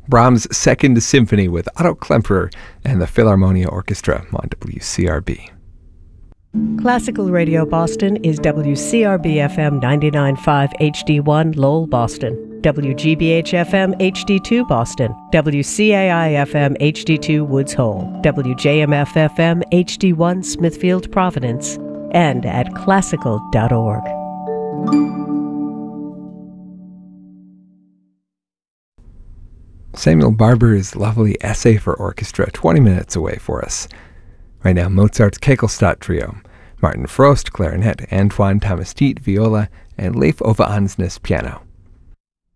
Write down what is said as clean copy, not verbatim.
Brahms' Second Symphony with Otto Klemperer and the Philharmonia Orchestra on WCRB. Classical Radio Boston is WCRB-FM 99.5 HD1 Lowell, Boston, WGBH-FM HD2 Boston, WCAI-FM HD2 Woods Hole, WJMF-FM HD1 Smithfield, Providence, and at classical.org. Samuel Barber's lovely Essay for Orchestra, 20 minutes away for us. Right now, Mozart's Kekelstadt Trio, Martin Frost, clarinet, Antoine Thomas Tiet, viola, and Leif Ove Ansnes, piano.